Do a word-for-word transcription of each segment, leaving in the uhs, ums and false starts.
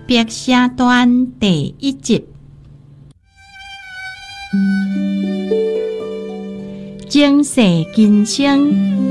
白蛇传第一集。前世今生，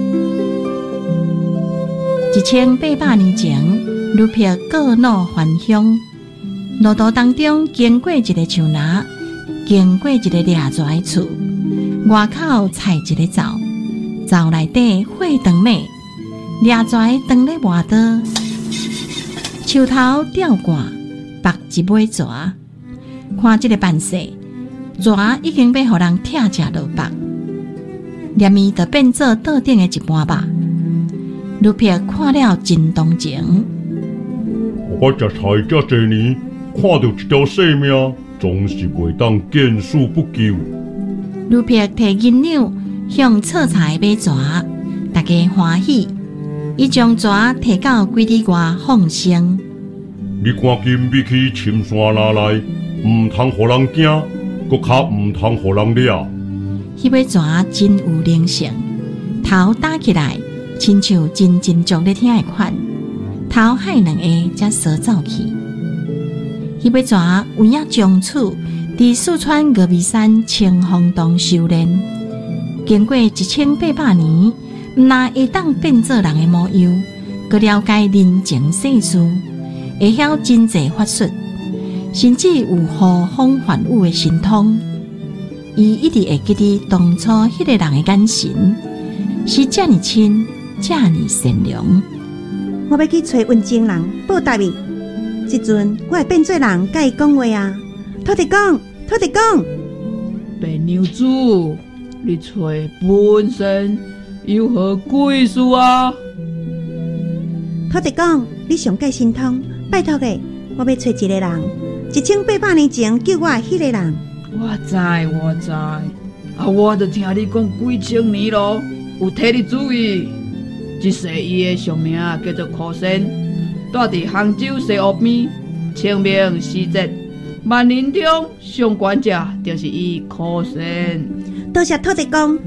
一千八百年前，卢碧过路返乡，路途当中经过一个树林，经过一个掠蛇的厝，外口踩一个灶，灶内底火长猛，掠蛇当咧磨刀，树头吊挂绑一尾蛇，看这个办势，蛇已经要互人拆食落腹。念伊就变做桌顶的一盘肉，卢碧看了真同情。 我食菜遮济年，看到一条性命，总是袂当见死不救。 卢碧摕银两向错菜买蛇，大家欢喜。伊将蛇摕到几里外放生。 你赶紧要去深山林内，唔通互人惊，搁较唔通互人掠。 迄尾蛇真有灵性，头打起来，亲像真真足咧听的款，头海两下才缩走去。迄尾蛇有影将处，伫四川峨眉山清风洞修炼，经过一千八百年，毋但会当变做人的模样，佮了解人情世事，会晓真济法术，甚至有呼风唤雨的神通。伊一直会记得当初迄个人的眼神，是遮尔亲，遮尔善良。 我要去找温情人报答伊，即阵我会变做人，甲伊讲话啊！土地公，土地公， 白娘子，你找本身有何贵事啊？ 土地公，你上界神通，拜托个，我要找一个人，一千八百年前救我的迄个人。 我知我知，啊，我就听你讲几千年咯，有替你注意。这世伊的俗名叫做柯仙，住伫杭州西湖边，清明时节，万人中上悬者就是伊柯仙。 多谢土地公。